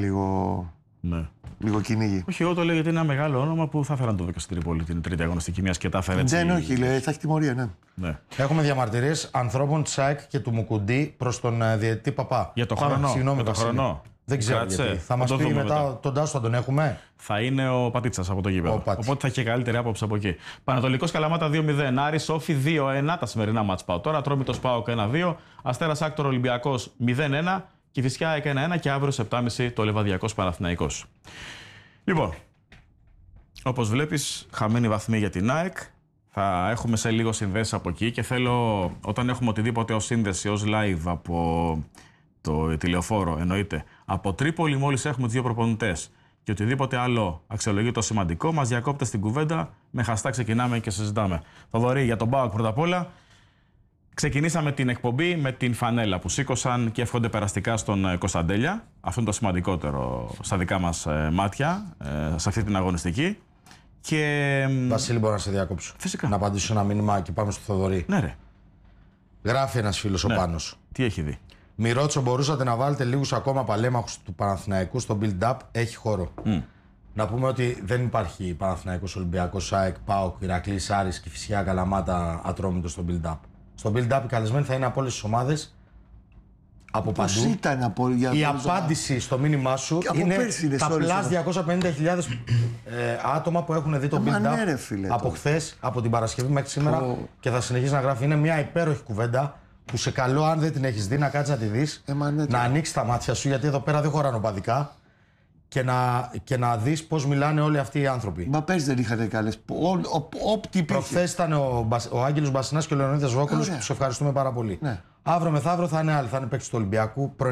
λίγο κυνήγι. Όχι, εγώ το λέω γιατί είναι ένα μεγάλο όνομα που θα ήθελα να το δω και στην Τρίπολη την τρίτη αγωνιστική, μια και τα έφερε έτσι. Δεν, όχι, λέει, θα έχει τιμωρία, ναι. Έχουμε διαμαρτυρίες ανθρώπων της ΑΕΚ και του Μουκουντή προς τον διαιτητή Παπά. Για το χρόνο. Συγγνώμη, για το Βασίλη. χρόνο. Δεν ξέρω Κράτησε. γιατί. Θα μας πει μετά τον Τάσο, θα τον έχουμε. Θα είναι ο Πατίτσας από το γήπεδο. Οπότε θα έχει καλύτερη άποψη από εκεί. Πανατολικός Καλαμάτα 2-0. Άρης Όφη 2-1. Τα σημερινά μάτς πάω τώρα. Ατρόμητος ΠΑΟΚ 1-2. Αστέρας Άκτορ Ολυμπιακός 0-1. Κηφισιά 1-1. Και αύριο σε 7.30 το Λεβαδιακός Παναθηναϊκός. Λοιπόν, όπως βλέπεις, χαμένη βαθμή για την ΑΕΚ. Θα έχουμε σε λίγο συνδέσεις από εκεί και θέλω όταν έχουμε οτιδήποτε ως σύνδεση, ως live από το τηλεοφόρο, εννοείται. Από Τρίπολη, μόλις έχουμε τους δύο προπονητές και οτιδήποτε άλλο αξιολογεί το σημαντικό, μας διακόπτε στην κουβέντα. Με χαστά ξεκινάμε και συζητάμε. Θοδωρή, για τον ΠΑΟΚ πρώτα απ' όλα. Ξεκινήσαμε την εκπομπή με την φανέλα που σήκωσαν και εύχονται περαστικά στον Κωνσταντέλια. Αυτό είναι το σημαντικότερο στα δικά μας μάτια, σε αυτή την αγωνιστική. Και... Βασίλη, μπορώ να σε διακόψω. Φυσικά. Να απαντήσω ένα μήνυμα και πάμε στο Θοδωρή. Ναι, ρε. Γράφει ένας φίλος ο Πάνος. Τι έχει δει. Μιρότσο, μπορούσατε να βάλετε λίγους ακόμα παλέμαχους του Παναθηναϊκού στο build-up, έχει χώρο. Να πούμε ότι δεν υπάρχει Παναθηναϊκός, Ολυμπιακός, ΑΕΚ, ΠΑΟΚ, Ηρακλής, Άρης, Κηφισιά, Καλαμάτα, Ατρόμητος στο build-up. Στο build-up οι καλεσμένοι θα είναι από όλες τις ομάδες, από Πώς παντού. ήταν από Η απάντηση στο μήνυμά σου είναι τα πλάς 250.000 άτομα που έχουν δει το build-up από χθες, από την Παρασκευή μέχρι σήμερα και θα συνεχίσει να γράφει. Είναι μια υπέροχη κουβέντα που σε καλώ, αν δεν την έχεις δει, να κάτσεις να τη δεις, να ανοίξεις τα μάτια σου, γιατί εδώ πέρα δεν χωράνε οπαδικά και να δεις πώς μιλάνε όλοι αυτοί οι άνθρωποι. Μα πέρσι δεν είχατε καλές. Προχθές ήταν ο Άγγελος Μπασινάς και ο Λεωνίδας Βόκολος, που τους ευχαριστούμε πάρα πολύ. Αύριο μεθαύριο θα είναι άλλοι, θα είναι παίκτες του Ολυμπιακού.